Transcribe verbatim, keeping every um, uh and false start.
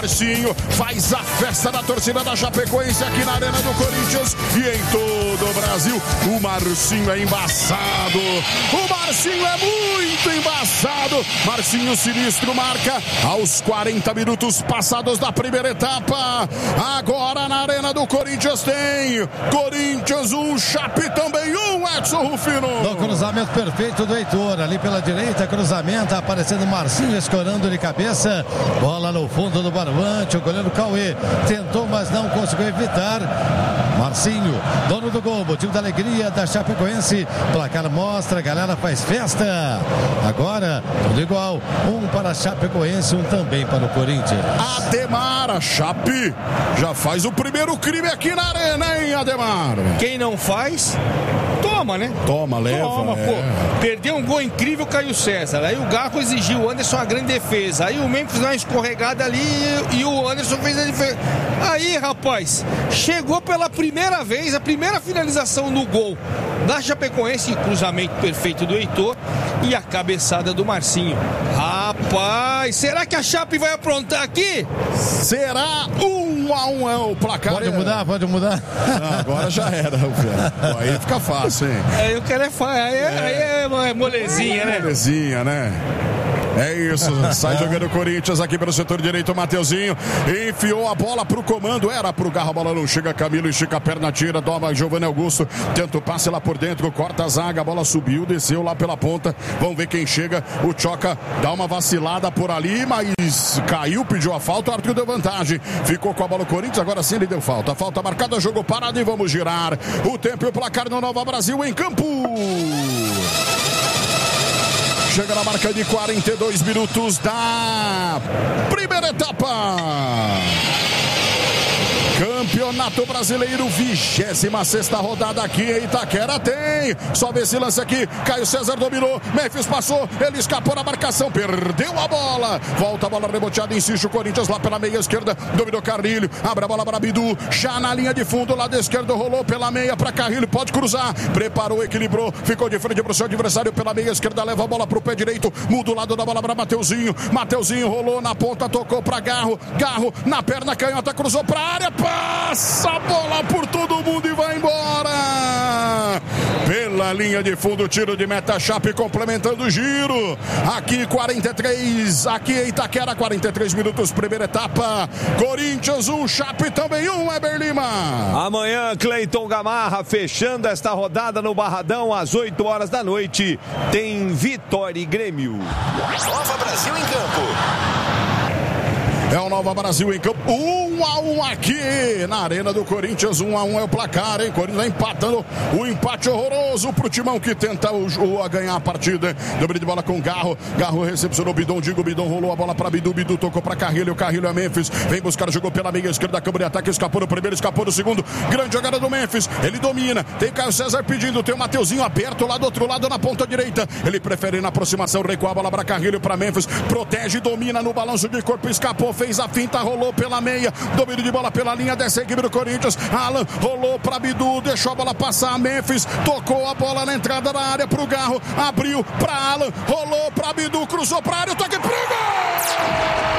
Marcinho faz a festa da torcida da Chapecoense aqui na Arena do Corinthians e em todo o Brasil. O Marcinho é embaçado. O Marcinho é muito embaçado. Marcinho sinistro marca aos quarenta minutos passados da primeira etapa. Agora na Arena do Corinthians tem Corinthians um, Chape também um, Edson Rufino. No cruzamento perfeito do Heitor, ali pela direita, cruzamento, aparecendo Marcinho, escorando de cabeça, bola no fundo do barbante, o goleiro Cauê tentou, mas não conseguiu evitar. Marcinho, dono do gol, motivo da alegria da Chapecoense, placar mostra, a galera faz festa. Agora, tudo igual, um para a Chapecoense, um também para o Corinthians. Ademar, a Chape já faz o primeiro crime aqui na Arena, hein, Ademar? Quem não faz, toma, né? Toma, leva. Toma, é. pô. Perdeu um gol incrível, Caio César. Aí o Garro exigiu, o Anderson uma grande defesa. Aí o Memphis deu uma escorregada ali e o Anderson fez a defesa. Aí, rapaz, chegou pela primeira vez, a primeira finalização no gol da Chapecoense, cruzamento perfeito do Heitor e a cabeçada do Marcinho. Rapaz, será que a Chape vai aprontar aqui? Será um a um é o placar? Pode mudar, pode mudar. Não, agora já era, Pô, aí fica fácil, hein? É, eu quero é, aí é, é. Aí é molezinha, né? Molezinha, né? É isso, sai jogando o Corinthians aqui pelo setor direito, o Mateuzinho enfiou a bola pro comando, era pro Garro, a bola não chega, Camilo estica a perna, tira, toma Giovanni Augusto, tenta o passe lá por dentro, corta a zaga, a bola subiu, desceu lá pela ponta, vamos ver quem chega, o Tchoca dá uma vacilada por ali, mas caiu, pediu a falta, o Arthur deu vantagem, ficou com a bola o Corinthians, agora sim ele deu falta, falta marcada, jogo parado e vamos girar o tempo e o placar no Nova Brasil em campo. Chega na marca de quarenta e dois minutos da primeira etapa. Campeonato Brasileiro, vigésima sexta rodada aqui em Itaquera tem. Só vê esse lance aqui. Caio César dominou. Memphis passou. Ele escapou na marcação. Perdeu a bola. Volta a bola reboteada. Insiste o Corinthians lá pela meia esquerda. Dominou Carrilho. Abre a bola para Bidu. Já na linha de fundo. Lado esquerdo rolou pela meia para Carrilho. Pode cruzar. Preparou, equilibrou. Ficou de frente para o seu adversário pela meia esquerda. Leva a bola para o pé direito. Muda o lado da bola para Mateuzinho. Mateuzinho rolou na ponta. Tocou para Garro. Garro na perna canhota. Cruzou para a área. Passa a bola por todo mundo e vai embora. Pela linha de fundo, tiro de meta, Chape complementando o giro. Aqui quarenta e três, aqui em Itaquera, quarenta e três minutos, primeira etapa. Corinthians um, Chape também um, Weber Lima. Amanhã, Cleiton Gamarra, fechando esta rodada no Barradão, às oito horas da noite, tem Vitória e Grêmio. Nova Brasil em campo. É o Nova Brasil em campo, um a um aqui na Arena do Corinthians, um a um é o placar, hein? Corinthians empatando, o empate horroroso pro Timão que tenta o, o, a ganhar a partida. Domínio de bola com Garro, Garro recepcionou o Bidon, Digo, Bidon rolou a bola pra Bidu, Bidu tocou pra Carrilho, Carrilho é Memphis, vem buscar, jogou pela meia esquerda, câmara de ataque, escapou no primeiro, escapou no segundo, grande jogada do Memphis, ele domina, tem Caio César pedindo, tem o Mateuzinho aberto lá do outro lado na ponta direita, ele prefere na aproximação, recua a bola pra Carrilho, pra Memphis, protege, domina no balanço de corpo, escapou, fez a finta, rolou pela meia, domínio de bola pela linha, desce a equipe do Corinthians, Alan rolou pra Bidu, deixou a bola passar, Memphis, tocou a bola na entrada da área pro Garro, abriu pra Alan, rolou pra Bidu, cruzou pra área, o toque pro gol!